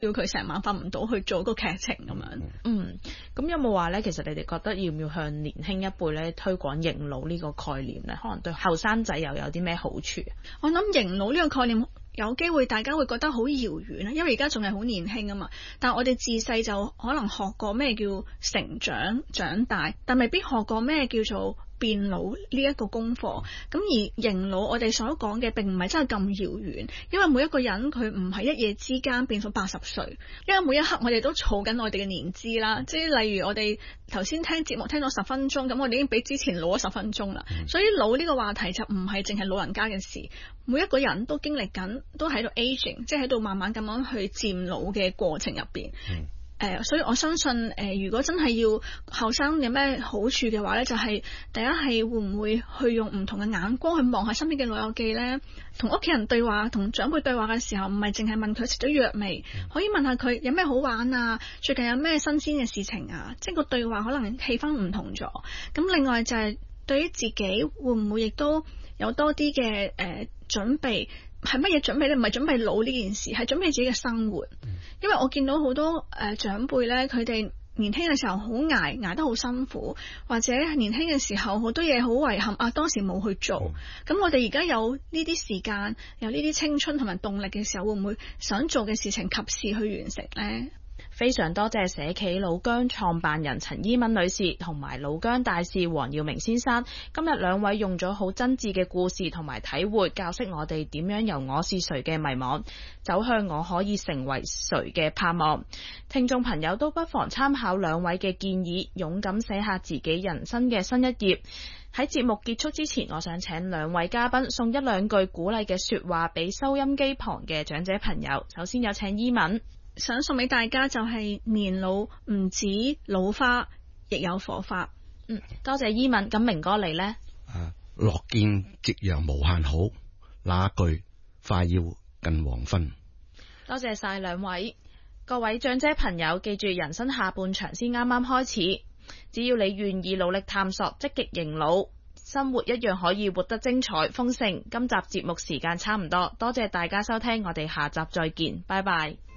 要佢成晚瞓唔到去做個劇情咁樣。 咁有冇話咧？其實你哋覺得要唔要向年輕一輩咧推廣認老呢個概念咧？可能對後生仔又有啲咩好處？ 我諗認老呢個概念有機會大家會覺得好遙遠啊，因為而家仲係好年輕啊嘛。但係我哋自細就可能學過咩叫成長長大，但未必學過咩叫做變老呢一個功課。咁而認老我哋所講嘅並唔係真係咁遙遠，因為每一個人佢唔係一夜之間變咗80歲，因為每一刻我哋都儲緊我哋嘅年資啦。即係例如我哋頭先聽節目聽咗10分鐘，咁我哋已經比之前老咗10分鐘啦。所以老呢個話題就唔係淨係老人家嘅事，每一個人都經歷緊，都喺度 aging， 即係喺度慢慢咁樣去漸老嘅過程入邊。所以我相信如果真係要後生有咩好處嘅話呢，就係第一係會唔會去用唔同嘅眼光去望下身邊嘅老友記呢？同屋企人對話，同長輩對話嘅時候，唔係淨係問佢食咗藥未，可以問下佢有咩好玩啊，最近有咩新鮮嘅事情啊，即係個對話可能氣氛唔同咗。咁另外就係對於自己會唔會亦都有多啲嘅準備。係乜嘢準備咧？唔係準備老呢件事，係準備自己嘅生活。因為我見到好多長輩咧，佢哋年輕嘅時候好捱得好辛苦，或者年輕嘅時候好多嘢好遺憾啊，當時冇去做。咁我哋而家有呢啲時間，有呢啲青春同埋動力嘅時候，會唔會想做嘅事情及時去完成呢？ 非常多謝社企老姜創辦人陳伊敏女士同埋老姜大使黃耀明先生，今日兩位用咗好真摯嘅故事同埋體會，教識我哋點樣由我是誰嘅迷惘走向我可以成為誰嘅盼望。聽眾朋友都不妨參考兩位嘅建議，勇敢寫下自己人生嘅新一頁。喺節目結束之前，我想請兩位嘉賓送一兩句鼓勵嘅說話俾收音機旁嘅長者朋友。首先有請伊敏。 想送俾大家就係年老唔止老花，亦有火花。 多謝伊敏。咁明哥你呢？ 樂見夕陽無限好，那句快要近黃昏。 多謝晒兩位。各位長者朋友，記住人生下半場先啱啱開始，只要你願意努力探索，積極迎老，生活一樣可以活得精彩豐盛。今集節目時間差唔多，多謝大家收聽，我哋下集再見，拜拜。